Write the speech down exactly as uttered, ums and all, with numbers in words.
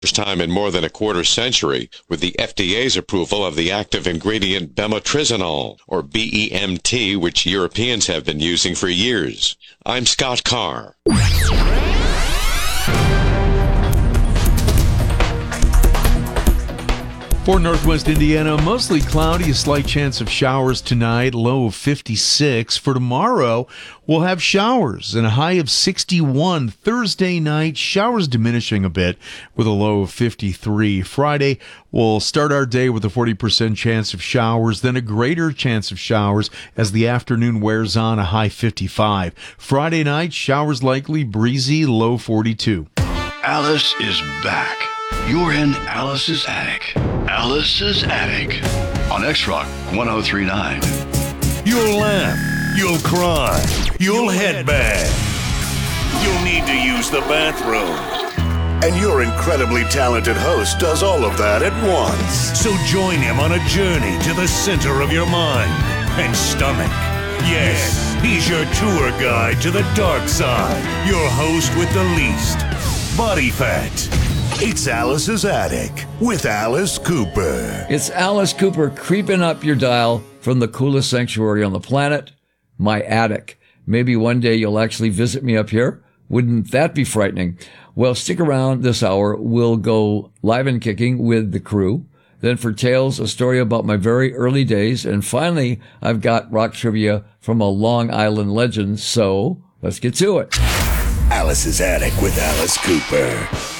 First time in more than a quarter century, with the F D A's approval of the active ingredient bemotrizinol, or B E M T, which Europeans have been using for years. I'm Scott Carr. For Northwest Indiana, mostly cloudy, a slight chance of showers tonight, low of fifty-six. For tomorrow, we'll have showers and a high of sixty-one. Thursday night, showers diminishing a bit with a low of fifty-three. Friday, we'll start our day with a forty percent chance of showers, then a greater chance of showers as the afternoon wears on, a high fifty-five. Friday night, showers likely, breezy, low forty-two. Alice is back. You're in Alice's Attic. Alice's Attic on X-Rock one oh three point nine. You'll laugh, you'll cry, you'll headbang. You'll need to use the bathroom. And your incredibly talented host does all of that at once. So join him on a journey to the center of your mind and stomach. Yes, he's your tour guide to the dark side. Your host with the least body fat. It's Alice's Attic with Alice Cooper. It's Alice Cooper creeping up your dial from the coolest sanctuary on the planet, my attic. Maybe one day you'll actually visit me up here. Wouldn't that be frightening? Well, stick around this hour. We'll go live and kicking with the crew. Then for Tales, a story about my very early days. And finally, I've got rock trivia from a Long Island legend. So let's get to it. Alice's Attic with Alice Cooper.